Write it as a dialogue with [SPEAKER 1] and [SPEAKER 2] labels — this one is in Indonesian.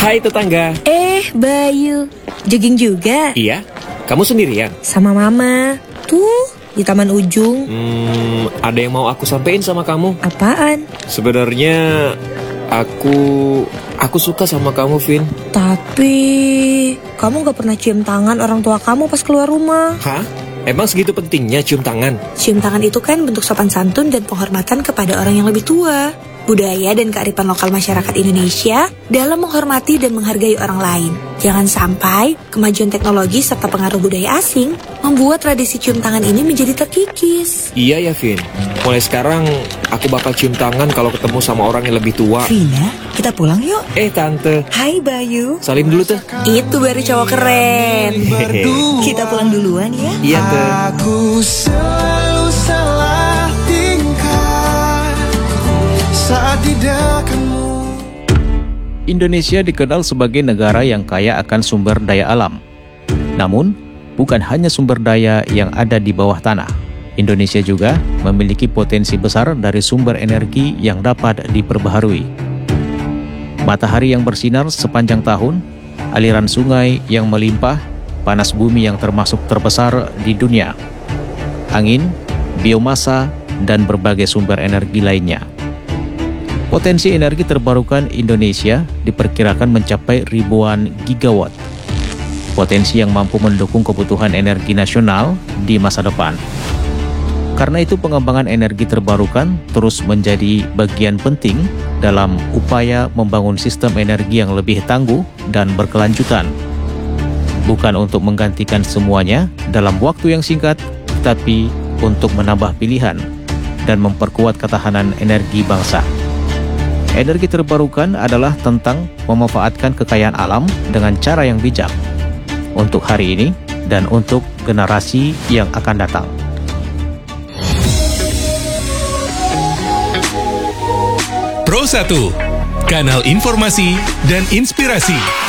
[SPEAKER 1] Hai tetangga.
[SPEAKER 2] Bayu, jogging juga?
[SPEAKER 1] Iya, kamu sendirian?
[SPEAKER 2] Sama mama. Tuh, di taman ujung.
[SPEAKER 1] Ada yang mau aku sampein sama kamu.
[SPEAKER 2] Apaan?
[SPEAKER 1] Sebenarnya aku suka sama kamu, Vin.
[SPEAKER 2] Tapi, kamu gak pernah cium tangan orang tua kamu pas keluar rumah.
[SPEAKER 1] Hah? Emang segitu pentingnya cium tangan?
[SPEAKER 2] Cium tangan itu kan bentuk sopan santun dan penghormatan kepada orang yang lebih tua. Budaya dan kearifan lokal masyarakat Indonesia dalam menghormati dan menghargai orang lain. Jangan sampai kemajuan teknologi serta pengaruh budaya asing membuat tradisi cium tangan ini menjadi terkikis.
[SPEAKER 1] Iya ya, Vin. Mulai sekarang aku bakal cium tangan kalau ketemu sama orang yang lebih tua.
[SPEAKER 3] Vina, kita pulang yuk.
[SPEAKER 1] Tante.
[SPEAKER 3] Hai Bayu.
[SPEAKER 1] Salim dulu tuh.
[SPEAKER 2] Itu baru cowok keren.
[SPEAKER 3] Kita pulang duluan ya.
[SPEAKER 1] Iya tuh.
[SPEAKER 4] Aku selalu salah tingkah saat tidak kamu.
[SPEAKER 5] Indonesia dikenal sebagai negara yang kaya akan sumber daya alam. Namun, bukan hanya sumber daya yang ada di bawah tanah. Indonesia juga memiliki potensi besar dari sumber energi yang dapat diperbaharui. Matahari yang bersinar sepanjang tahun, aliran sungai yang melimpah, panas bumi yang termasuk terbesar di dunia, angin, biomasa, dan berbagai sumber energi lainnya. Potensi energi terbarukan Indonesia diperkirakan mencapai ribuan gigawatt. Potensi yang mampu mendukung kebutuhan energi nasional di masa depan. Karena itu pengembangan energi terbarukan terus menjadi bagian penting dalam upaya membangun sistem energi yang lebih tangguh dan berkelanjutan. Bukan untuk menggantikan semuanya dalam waktu yang singkat, tapi untuk menambah pilihan dan memperkuat ketahanan energi bangsa. Energi terbarukan adalah tentang memanfaatkan kekayaan alam dengan cara yang bijak untuk hari ini dan untuk generasi yang akan datang.
[SPEAKER 6] Pro 1, kanal informasi dan inspirasi.